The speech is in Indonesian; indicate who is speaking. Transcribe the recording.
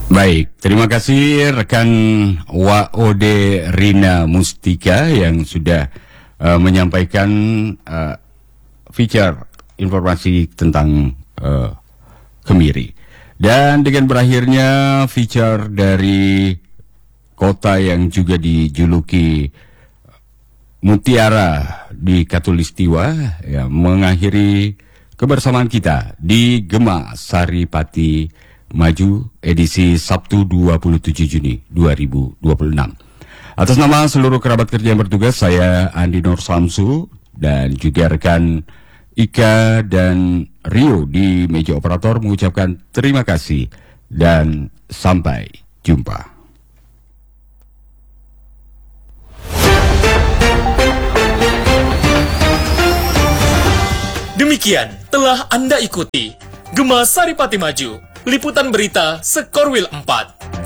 Speaker 1: Baik, terima kasih rekan Waode Rina Mustika yang sudah menyampaikan feature informasi tentang kemiri. Dan dengan berakhirnya feature dari kota yang juga dijuluki Mutiara di Katulistiwa, ya, mengakhiri kebersamaan kita di Gema Saripati Maju edisi Sabtu 27 Juni 2026. Atas nama seluruh kerabat kerja yang bertugas, saya Andi Nur Samsu dan juga rekan Ika dan Rio di meja operator mengucapkan terima kasih dan sampai jumpa.
Speaker 2: Demikian telah Anda ikuti Gema Saripati Maju, liputan berita Sekorwil 4.